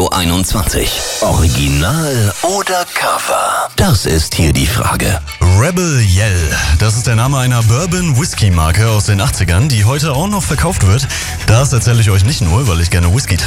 Studio 21. Original oder Cover? Das ist hier die Frage. Rebel Yell, das ist der Name einer Bourbon-Whisky-Marke aus den 80ern, die heute auch noch verkauft wird. Das erzähle ich euch nicht nur, weil ich gerne Whisky trinke.